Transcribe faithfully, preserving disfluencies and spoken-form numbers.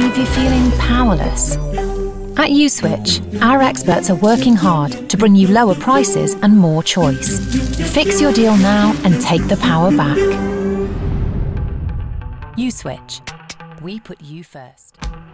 leave you feeling powerless? At Uswitch, our experts are working hard to bring you lower prices and more choice. Fix your deal now and take the power back. Uswitch. We put you first.